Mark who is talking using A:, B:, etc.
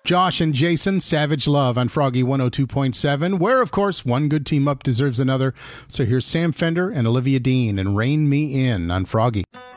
A: Josh and Jason, Savage Love on Froggy 102.7, where, of course, one good team up deserves another. So here's Sam Fender and Olivia Dean and Rein Me In on Froggy.